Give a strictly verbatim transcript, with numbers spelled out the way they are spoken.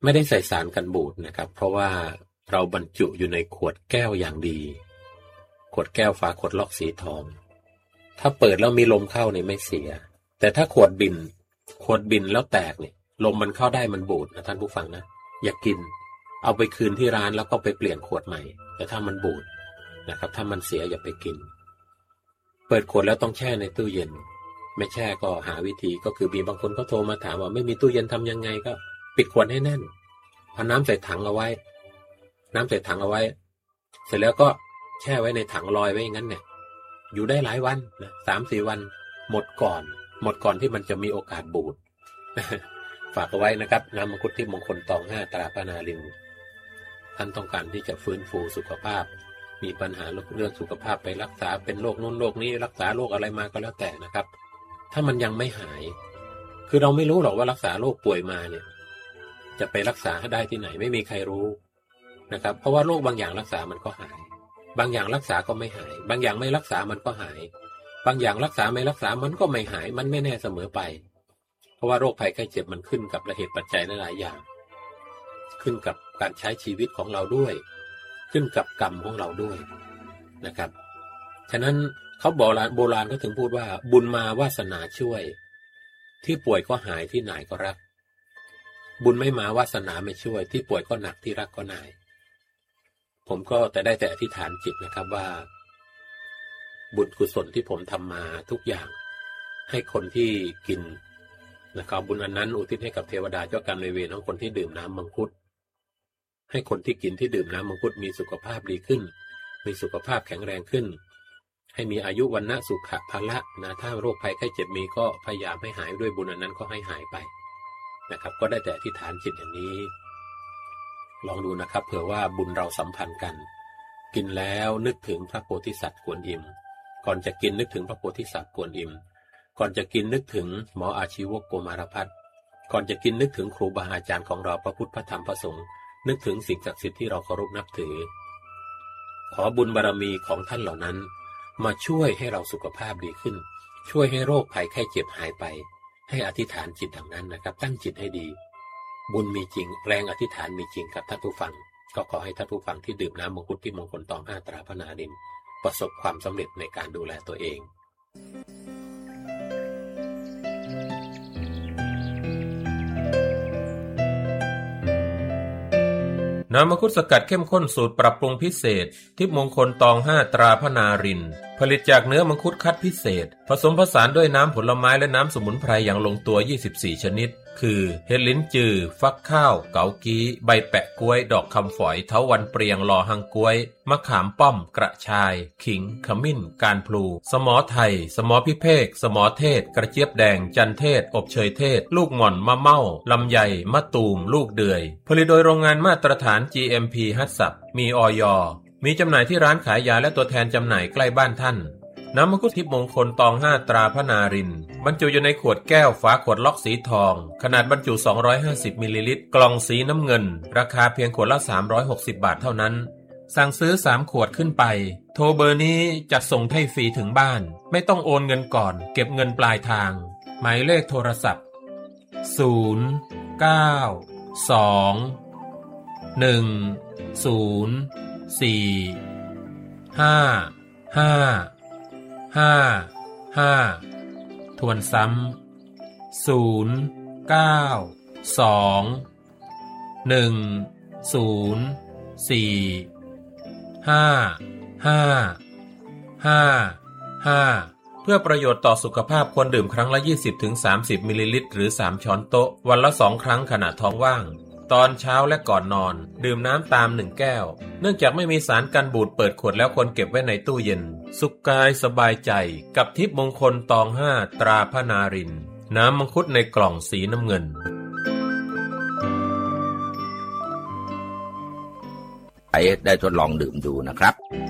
ไม่ได้ใส่สารกันบูดนะครับเพราะว่าเราบรรจุอยู่ในขวดแก้วอย่างดีขวดแก้วฝาขวดล็อกสีทองถ้าเปิดแล้วมีลมเข้าเนี่ยไม่เสียแต่ถ้าขวดบินขวดบินแล้วแตกเนี่ยลมมันเข้าได้มันบูดนะท่านผู้ฟังนะอย่ากินเอาไปคืนที่ร้านแล้วก็ไปเปลี่ยนขวดใหม่แต่ถ้ามันบูดนะครับถ้ามันเสียอย่าไปกินเปิดขวดแล้วต้องแช่ในตู้เย็นไม่แช่ก็หาวิธีก็คือมีบางคนก็โทรมาถามว่าไม่มีตู้เย็นทำยังไงก็ปิดขวดให้แน่นเอาน้ำใส่ถังเอาไว้น้ำใส่ถังเอาไว้เสร็จแล้วก็แช่ไว้ในถังลอยไว้อย่างนั้นเนี่ยอยู่ได้หลายวันนะสามสี่วันหมดก่อนหมดก่อนที่มันจะมีโอกาสบูด ฝากเอาไว้นะครับน้ำมังคุดที่มงคลตองห้าตราพนารินท่านต้องการที่จะฟื้นฟูสุขภาพมีปัญหาเรื่องสุขภาพไปรักษาเป็นโรคนู้นโรคนี้รักษาโรคอะไรมาก็แล้วแต่นะครับถ้ามันยังไม่หายคือเราไม่รู้หรอกว่ารักษาโรคป่วยมาเนี่ยจะไปรักษาได้ที่ไหนไม่มีใครรู้นะครับเพราะว่าโรคบางอย่างรักษามันก็หายบางอย่างรักษาก็ไม่หายบางอย่างไม่รักษามันก็หายบางอย่างรักษาไม่รักษามันก็ไม่หายมันไม่แน่เสมอไปเพราะว่าโรคภัยไข้เจ็บมันขึ้นกับเหตุปัจจัยหลายอย่างขึ้นกับการใช้ชีวิตของเราด้วยขึ้นกับกรรมของเราด้วยนะครับฉะนั้นเขาโบราณโบราณก็ถึงพูดว่าบุญมาวาสนาช่วยที่ป่วยก็หายที่หน่ายก็รักบุญไม่มาวาสนาไม่ช่วยที่ป่วยก็หนักที่รักก็หน่ายผมก็แต่ได้แต่อธิษฐานจิตนะครับว่าบุญกุศลที่ผมทำมาทุกอย่างให้คนที่กินนะครับบุญอันนั้นอุทิศให้กับเทวดาเจ้ากรรมนายเวรของคนที่ดื่มน้ำมังคุดให้คนที่กินที่ดื่มน้ำมังคุดมีสุขภาพดีขึ้นมีสุขภาพแข็งแรงขึ้นให้มีอายุวรรณะสุขะพละนะถ้าโรคภัยไข้เจ็บมีก็พยายามให้หายด้วยบุญอันนั้นก็ให้หายไปนะครับก็ได้แต่อธิษฐานจิตอย่างนี้ลองดูนะครับเผื่อว่าบุญเราสัมพันธ์กันกินแล้วนึกถึงพระโพธิสัตว์กวนอิมก่อนจะกินนึกถึงพระโพธิสัตว์กวนอิมก่อนจะกินนึกถึงหมออาชีวกโกมารพัฒน์ก่อนจะกินนึกถึงครูบาอาจารย์ของเราพระพุทธพระธรรมพระสงฆ์นึกถึงสิ่งศักดิ์สิทธิ์ที่เราเคารพนับถือขอบุญบารมีของท่านเหล่านั้นมาช่วยให้เราสุขภาพดีขึ้นช่วยให้โรคภัยไข้เจ็บหายไปให้อธิษฐานจิตดังนั้นนะครับตั้งจิตให้ดีบุญมีจริงแรงอธิษฐานมีจริงกับท่านผู้ฟังก็ขอให้ท่านผู้ฟังที่ดื่มน้ำมังคุดที่มงคลตองห้าตราพนารินประสบความสำเร็จในการดูแลตัวเองน้ำมังคุดสกัดเข้มข้นสูตรปรับปรุงพิเศษทิพย์มงคลตองห้าตราพนารินผลิตจากเนื้อมังคุดคัดพิเศษผสมผสานด้วยน้ำผลไม้และน้ำสมุนไพรอย่างลงตัวยี่สิบสี่ชนิดคือเห็ดลิ้นจือฟักข้าวเกากี้ใบแปะกล้วยดอกคำฝอยเถาวัลย์เปรียงลอหังกล้วยมะขามป้อมกระชายขิงขมิ้นการพลูสมอไทยสมอพิเภกสมอเทศกระเจี๊ยบแดงจันเทศอบเชยเทศลูกหม่อนมะเม่าลำไยมะตูมลูกเดือยผลิตโดยโรงงานมาตรฐาน จี เอ็ม พี ฮัตสับมีอย.มีจำหน่ายที่ร้านขายยาและตัวแทนจำหน่ายใกล้บ้านท่านน้ำมังคุดทิพย์มงคลตองห้าตราพนารินบรรจุอยู่ในขวดแก้วฝาขวดล็อกสีทองขนาดบรรจุสองร้อยห้าสิบมิลลิลิตรกล่องสีน้ำเงินราคาเพียงขวดละสามร้อยหกสิบบาทเท่านั้นสั่งซื้อสามขวดขึ้นไปโทรเบอร์นี้จัดส่งให้ฟรีถึงบ้านไม่ต้องโอนเงินก่อนเก็บเงินปลายทางหมายเลขโทรศัพท์ศูนย์ เก้า สอง หนึ่ง ศูนย์ สี่ ห้า ห้าห้า ห้าทวนซ้ำศูนย์ เก้า สอง หนึ่ง ศูนย์ สี่ ห้า ห้า ห้า ห้าเพื่อประโยชน์ต่อสุขภาพควรดื่มครั้งละ ยี่สิบถึงสามสิบมิลลิลิตรหรือสามช้อนโต๊ะวันละสองครั้งขณะท้องว่างตอนเช้าและก่อนนอนดื่มน้ำตามหนึ่งแก้วเนื่องจากไม่มีสารกันบูดเปิดขวดแล้วควรเก็บไว้ในตู้เย็นสุขกายสบายใจกับทิพย์มงคลตองห้าตราพนารินน้ำมังคุดในกล่องสีน้ำเงินได้ทดลองดื่มดูนะครับ